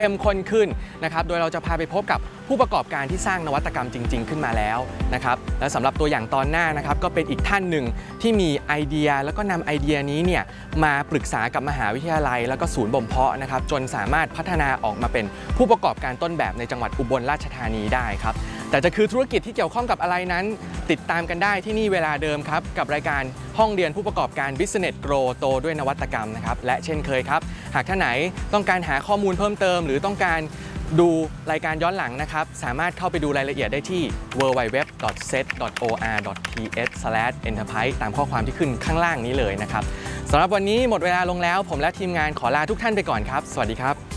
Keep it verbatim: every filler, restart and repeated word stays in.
เข้มข้นขึ้นนะครับโดยเราจะพาไปพบกับผู้ประกอบการที่สร้างนวัตกรรมจริงๆขึ้นมาแล้วนะครับและสำหรับตัวอย่างตอนหน้านะครับก็เป็นอีกท่านหนึ่งที่มีไอเดียแล้วก็นำไอเดียนี้เนี่ยมาปรึกษากับมหาวิทยาลัยแล้วก็ศูนย์บ่มเพาะนะครับจนสามารถพัฒนาออกมาเป็นผู้ประกอบการต้นแบบในจังหวัดอุบลราชธานีได้ครับแต่จะคือธุรกิจที่เกี่ยวข้องกับอะไรนั้นติดตามกันได้ที่นี่เวลาเดิมครับกับรายการห้องเรียนผู้ประกอบการ Business Grow โตด้วยนวัตกรรมนะครับและเช่นเคยครับหากท่านไหนต้องการหาข้อมูลเพิ่มเติมหรือต้องการดูรายการย้อนหลังนะครับสามารถเข้าไปดูรายละเอียดได้ที่ ดับเบิลยู ดับเบิลยู ดับเบิลยู ดอท เซต ดอท โอ อาร์ ดอท ที เอช สแลช เอ็นเตอร์ไพรส์ ตามข้อความที่ขึ้นข้างล่างนี้เลยนะครับสำหรับวันนี้หมดเวลาลงแล้วผมและทีมงานขอลาทุกท่านไปก่อนครับสวัสดีครับ